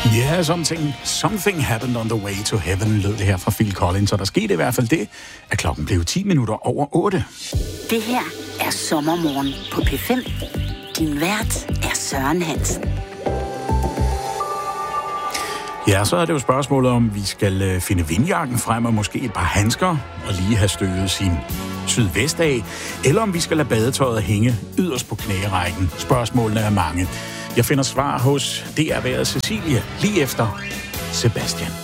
Ja, something happened on the way to heaven, lød det her fra Phil Collins, og der skete i hvert fald det, at klokken blev 10 minutter over 8. Det her er Sommermorgen på P5. Din vært er Søren Hansen. Ja, så er det jo spørgsmålet, om vi skal finde vindjakken frem og måske et par handsker og lige have støvet sin sydvest af, eller om vi skal lade badetøjet hænge yderst på knærækken. Spørgsmålene er mange. Jeg finder svar hos DR-været Cecilie lige efter Sebastian.